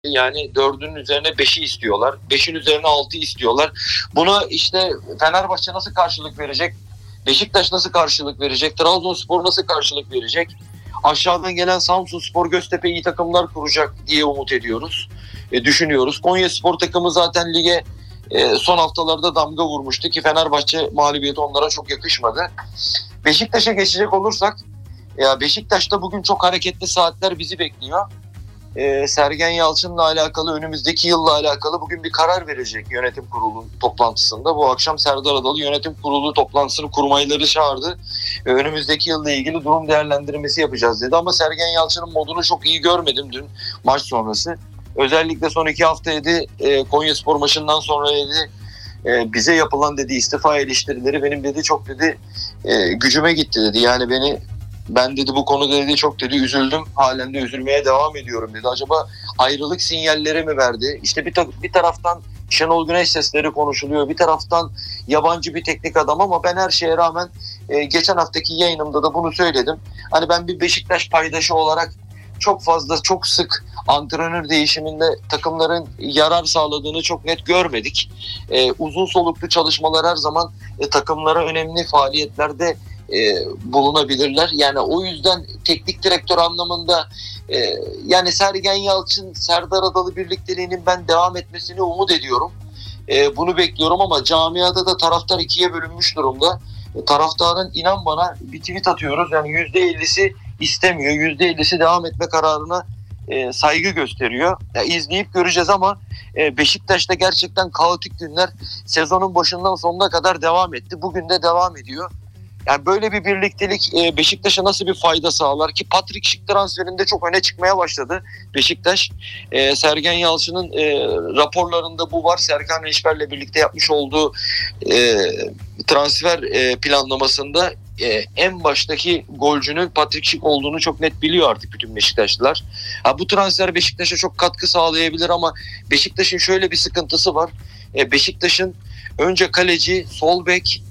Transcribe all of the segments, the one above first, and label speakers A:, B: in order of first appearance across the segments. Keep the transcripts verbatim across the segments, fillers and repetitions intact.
A: Yani dördünün üzerine beşi istiyorlar. Beşin üzerine altı istiyorlar. Buna işte Fenerbahçe nasıl karşılık verecek? Beşiktaş nasıl karşılık verecek? Trabzonspor nasıl karşılık verecek? Aşağıdan gelen Samsunspor, Göztepe iyi takımlar kuracak diye umut ediyoruz. E, düşünüyoruz. Konyaspor takımı zaten lige e, son haftalarda damga vurmuştu ki Fenerbahçe mağlubiyeti onlara çok yakışmadı. Beşiktaş'a geçecek olursak, ya Beşiktaş'ta bugün çok hareketli saatler bizi bekliyor. Ee, Sergen Yalçın'la alakalı, önümüzdeki yılla alakalı bugün bir karar verecek yönetim kurulu toplantısında. Bu akşam Serdar Adalı yönetim kurulu toplantısını kurmayları çağırdı. Ee, önümüzdeki yılla ilgili durum değerlendirmesi yapacağız dedi. Ama Sergen Yalçın'ın modunu çok iyi görmedim dün maç sonrası. Özellikle son iki hafta dedi, e, Konyaspor maçından sonra dedi, e, bize yapılan dedi istifa eleştirileri benim dedi çok dedi e, gücüme gitti dedi. Yani beni Ben dedi bu konuda dedi çok dedi üzüldüm. Halen de üzülmeye devam ediyorum dedi. Acaba ayrılık sinyalleri mi verdi? İşte bir, ta- bir taraftan Şenol Güneş sesleri konuşuluyor. Bir taraftan yabancı bir teknik adam ama ben her şeye rağmen e, geçen haftaki yayınımda da bunu söyledim. Hani ben bir Beşiktaş paydaşı olarak çok fazla çok sık antrenör değişiminde takımların yarar sağladığını çok net görmedik. E, uzun soluklu çalışmalar her zaman e, takımlara önemli faaliyetlerde E, bulunabilirler. Yani o yüzden teknik direktör anlamında e, yani Sergen Yalçın, Serdar Adalı birlikteliğinin ben devam etmesini umut ediyorum. E, bunu bekliyorum ama camiada da taraftar ikiye bölünmüş durumda. E, taraftarın inan bana bir tweet atıyoruz. Yani yüzde ellisi istemiyor. yüzde ellisi devam etme kararına e, saygı gösteriyor. Ya, izleyip göreceğiz ama e, Beşiktaş'ta gerçekten kaotik günler sezonun başından sonuna kadar devam etti. Bugün de devam ediyor. Yani böyle bir birliktelik Beşiktaş'a nasıl bir fayda sağlar ki? Patrick Schick transferinde çok öne çıkmaya başladı Beşiktaş. E, Sergen Yalçın'ın e, raporlarında bu var. Serkan Reçber'le birlikte yapmış olduğu e, transfer e, planlamasında e, en baştaki golcünün Patrick Schick olduğunu çok net biliyor artık bütün Beşiktaşlılar. Ha, bu transfer Beşiktaş'a çok katkı sağlayabilir ama Beşiktaş'ın şöyle bir sıkıntısı var. E, Beşiktaş'ın önce kaleci, sol bek,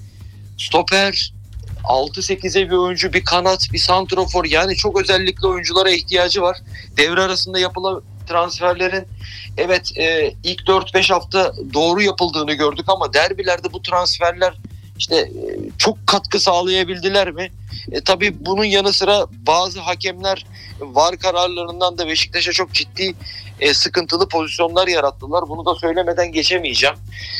A: stoper, altı sekize bir oyuncu, bir kanat, bir santrafor, yani çok özellikle oyunculara ihtiyacı var. Devre arasında yapılan transferlerin evet e, ilk dört beş hafta doğru yapıldığını gördük ama derbilerde bu transferler işte e, çok katkı sağlayabildiler mi? E, tabii bunun yanı sıra bazı hakemler V A R kararlarından da Beşiktaş'a çok ciddi e, sıkıntılı pozisyonlar yarattılar. Bunu da söylemeden geçemeyeceğim.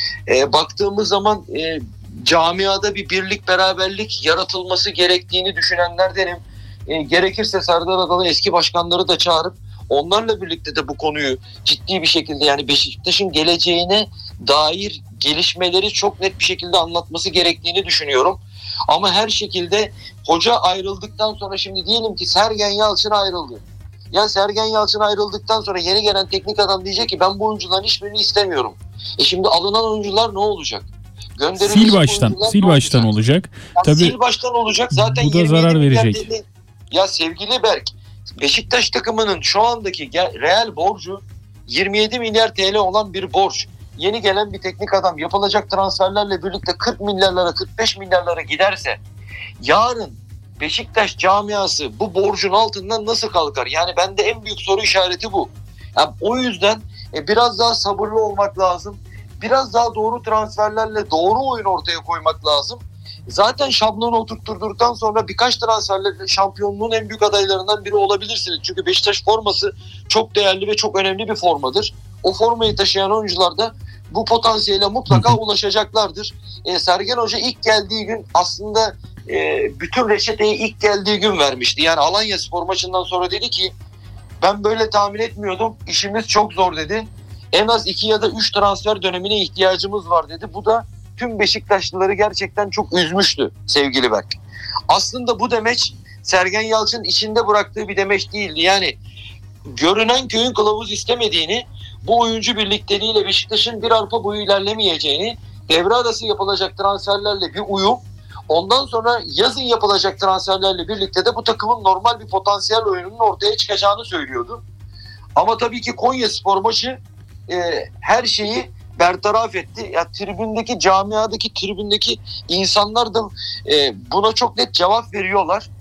A: E, baktığımız zaman e, camiada bir birlik beraberlik yaratılması gerektiğini düşünenlerdenim. E, gerekirse Serdar Adalı eski başkanları da çağırıp onlarla birlikte de bu konuyu ciddi bir şekilde, yani Beşiktaş'ın geleceğine dair gelişmeleri çok net bir şekilde anlatması gerektiğini düşünüyorum. Ama her şekilde hoca ayrıldıktan sonra, şimdi diyelim ki Sergen Yalçın ayrıldı. Ya Sergen Yalçın ayrıldıktan sonra yeni gelen teknik adam diyecek ki ben bu oyuncuların hiçbirini istemiyorum. E şimdi alınan oyuncular ne olacak?
B: Sil baştan, sil baştan olacak.
A: Ya
B: Tabii
A: sil baştan olacak. Zaten
B: bu da zarar verecek.
A: Dedi. Ya sevgili Berk, Beşiktaş takımının şu andaki reel borcu yirmi yedi milyar T L olan bir borç. Yeni gelen bir teknik adam yapılacak transferlerle birlikte kırk milyarlara, kırk beş milyarlara giderse yarın Beşiktaş camiası bu borcun altından nasıl kalkar? Yani bende en büyük soru işareti bu. Yani o yüzden e, biraz daha sabırlı olmak lazım. Biraz daha doğru transferlerle doğru oyun ortaya koymak lazım. Zaten şablonu oturtturduktan sonra birkaç transferle şampiyonluğun en büyük adaylarından biri olabilirsiniz. Çünkü Beşiktaş forması çok değerli ve çok önemli bir formadır. O formayı taşıyan oyuncular da bu potansiyele mutlaka ulaşacaklardır. E, Sergen Hoca ilk geldiği gün aslında e, bütün reçeteyi ilk geldiği gün vermişti. Yani Alanyaspor maçından sonra dedi ki ben böyle tahmin etmiyordum. İşimiz çok zor dedi. En az iki ya da üç transfer dönemine ihtiyacımız var dedi. Bu da tüm Beşiktaşlıları gerçekten çok üzmüştü sevgili Berk. Aslında bu demeç Sergen Yalçın içinde bıraktığı bir demeç değildi. Yani görünen köyün kılavuz istemediğini, bu oyuncu birlikteliğiyle Beşiktaş'ın bir arpa boyu ilerlemeyeceğini, devre arası yapılacak transferlerle bir uyum, ondan sonra yazın yapılacak transferlerle birlikte de bu takımın normal bir potansiyel oyununun ortaya çıkacağını söylüyordu. Ama tabii ki Konyaspor maçı e, her şeyi bertaraf etti. Ya tribündeki, camiadaki, tribündeki insanlar da e, buna çok net cevap veriyorlar.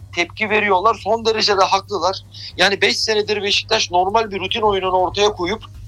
A: tepki veriyorlar. Son derece de haklılar. Yani beş senedir Beşiktaş normal bir rutin oyununu ortaya koyup